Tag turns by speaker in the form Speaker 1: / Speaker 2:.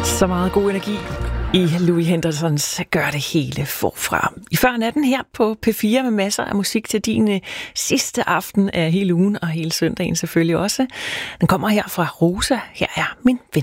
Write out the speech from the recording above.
Speaker 1: Så meget god energi i Louis Hendersons Gør det hele forfra. I før natten her på P4 med masser af musik til din sidste aften af hele ugen og hele søndagen selvfølgelig også. Den kommer her fra Rosa. Her er Min Ven.